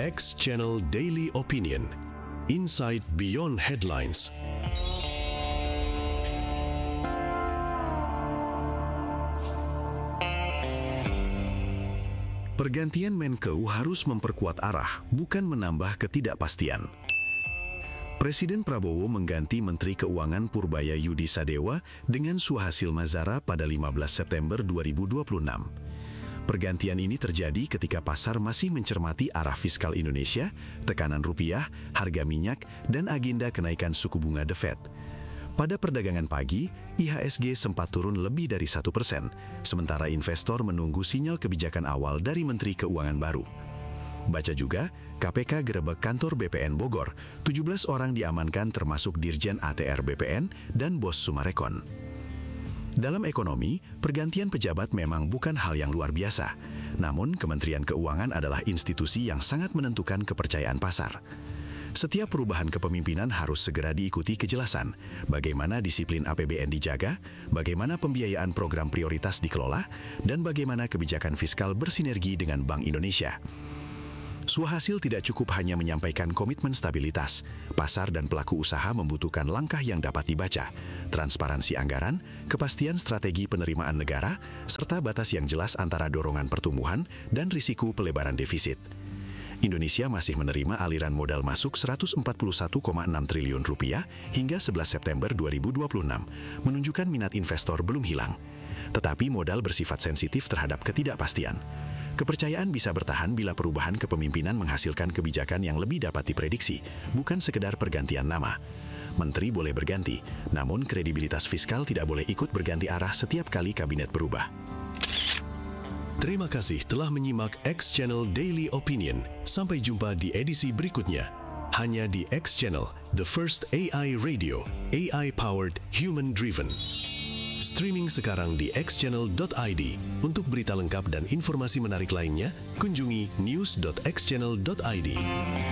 X Channel Daily Opinion. Insight Beyond Headlines. Pergantian Menkeu harus memperkuat arah, bukan menambah ketidakpastian. Presiden Prabowo mengganti Menteri Keuangan Purbaya Yudi Sadewa dengan Suhasil Mazara pada 15 September 2026. Pergantian ini terjadi ketika pasar masih mencermati arah fiskal Indonesia, tekanan rupiah, harga minyak, dan agenda kenaikan suku bunga The Fed. Pada perdagangan pagi, IHSG sempat turun lebih dari 1%, sementara investor menunggu sinyal kebijakan awal dari Menteri Keuangan baru. Baca juga, KPK gerebek kantor BPN Bogor, 17 orang diamankan termasuk Dirjen ATR BPN dan Bos Sumarekon. Dalam ekonomi, pergantian pejabat memang bukan hal yang luar biasa. Namun, Kementerian Keuangan adalah institusi yang sangat menentukan kepercayaan pasar. Setiap perubahan kepemimpinan harus segera diikuti kejelasan, bagaimana disiplin APBN dijaga, bagaimana pembiayaan program prioritas dikelola, dan bagaimana kebijakan fiskal bersinergi dengan Bank Indonesia. Suhasil tidak cukup hanya menyampaikan komitmen stabilitas. Pasar dan pelaku usaha membutuhkan langkah yang dapat dibaca, transparansi anggaran, kepastian strategi penerimaan negara, serta batas yang jelas antara dorongan pertumbuhan dan risiko pelebaran defisit. Indonesia masih menerima aliran modal masuk 141,6 triliun rupiah hingga 11 September 2026, menunjukkan minat investor belum hilang. Tetapi modal bersifat sensitif terhadap ketidakpastian. Kepercayaan bisa bertahan bila perubahan kepemimpinan menghasilkan kebijakan yang lebih dapat diprediksi, bukan sekedar pergantian nama. Menteri boleh berganti, namun kredibilitas fiskal tidak boleh ikut berganti arah setiap kali kabinet berubah. Terima kasih telah menyimak X Channel Daily Opinion. Sampai jumpa di edisi berikutnya. Hanya di X Channel, the first AI radio, AI-powered, human-driven. Streaming sekarang di xchannel.id. Untuk berita lengkap dan informasi menarik lainnya, kunjungi news.xchannel.id.